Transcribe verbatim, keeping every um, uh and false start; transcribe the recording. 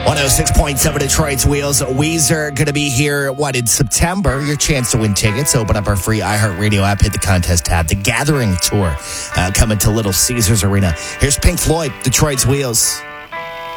one oh six point seven Detroit's Wheels. Weezer going to be here, what, in September? Your chance to win tickets. Open up our free iHeartRadio app, hit the contest tab. The Gathering Tour uh, coming to Little Caesars Arena. Here's Pink Floyd, Detroit's Wheels.